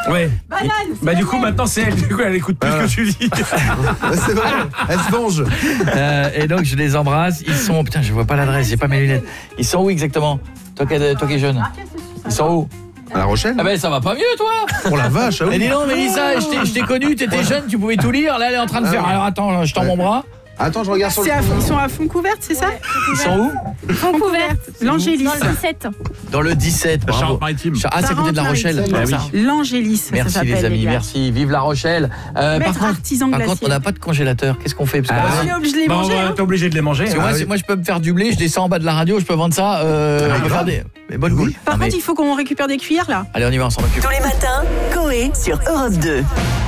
Ouais. Banane. Bah du coup maintenant c'est elle. Du coup elle écoute plus ce que tu dis. C'est vrai, elle se venge. Et donc je les embrasse. Ils sont... Putain, je vois pas l'adresse, j'ai pas mes lunettes. Ils sont où exactement? Toi qui es jeune. Ils sont où? À La Rochelle. Ah ben ça va pas mieux toi. Oh la vache. Mais dis donc Mélissa, je t'ai connu, t'étais jeune, tu pouvais tout lire. Là elle est en train de faire. Alors attends, je tends mon bras. Attends, je regarde sur le. Ils sont à Foncouverte, c'est ça? Ils sont où? Foncouverte. L'Angélis. Dans le 17. Dans le 17. Bravo. Charente-Maritime. Ah, c'est à côté de La Rochelle. L'Angélis, ça Merci s'appelle. les amis, gars. merci. Vive La Rochelle. Maître artisan par glacier. contre, on n'a pas de congélateur. Qu'est-ce qu'on fait? Parce que Je l'ai mangé. T'es obligé de les manger. parce que moi, je peux me faire du blé, je descends en bas de la radio, je peux vendre ça. On peut faire des bonnes goûts. Par contre, il faut qu'on récupère des cuillères là. Allez, on y va, on s'en occupe. Tous les matins, Coé sur Europe 2.